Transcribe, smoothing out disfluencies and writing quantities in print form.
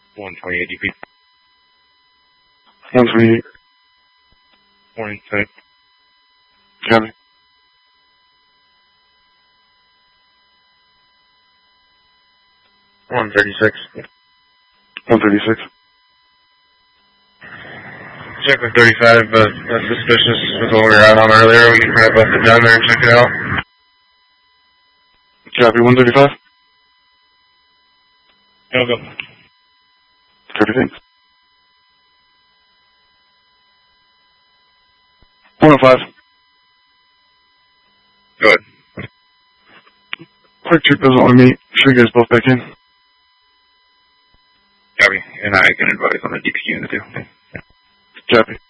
128 DP. 128. Morning, site. Copy. 136. 136. Check with 35, but that's suspicious with what we were out on earlier. We can probably bust it down there and check it out. Copy. 135. Go. Copy. Thanks. 105. Go ahead. Quick trip doesn't want to meet. Sure you guys both back in. Copy. And I can advise on the DPQ in the two. Copy.